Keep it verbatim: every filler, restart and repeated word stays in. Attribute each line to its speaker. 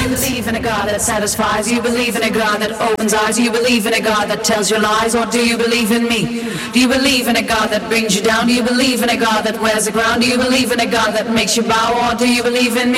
Speaker 1: believe in a God that satisfies? Do you believe in a God that opens eyes? Do you believe in a God that tells you lies? Or do you believe in me? Do you believe in a God that brings you down? Do you believe in a God that wears the ground? Do you believe in a God that makes you bow? Or do you believe in me?